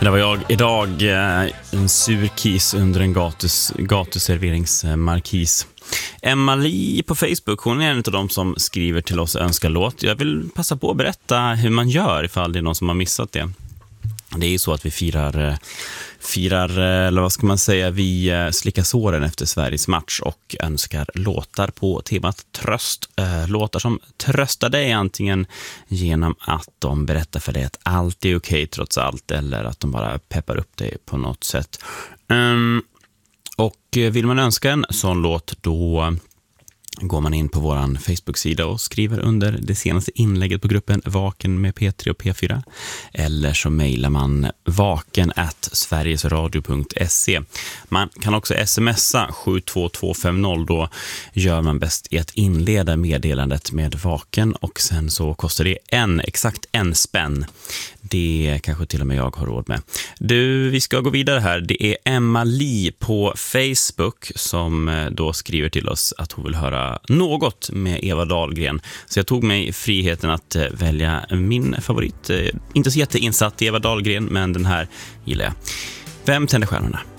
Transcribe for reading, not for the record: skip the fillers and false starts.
Det var jag idag, en sur kis under en gatuserveringsmarkis. Emma-Li på Facebook, hon är en av dem som skriver till oss och önskar låt. Jag vill passa på att berätta hur man gör ifall det är någon som har missat det. Det är ju så att vi firar, eller vad ska man säga, vi slickar såren efter Sveriges match och önskar låtar på temat tröst. Låtar som tröstar dig antingen genom att de berättar för dig att allt är okej trots allt, eller att de bara peppar upp dig på något sätt. Och vill man önska en sån låt, då går man in på våran Facebook-sida och skriver under det senaste inlägget på gruppen Vaken med P3 och P4. Eller så mejlar man vaken@sverigesradio.se. Man kan också smsa 72250, då gör man bäst i att inleda meddelandet med Vaken, och sen så kostar det exakt en spänn. Det kanske till och med jag har råd med. Du, vi ska gå vidare här. Det är Emma-Li på Facebook som då skriver till oss att hon vill höra något med Eva Dahlgren. Så jag tog mig friheten att välja min favorit. Inte så jätteinsatt Eva Dahlgren, men den här gillar jag. Vem tänder stjärnorna?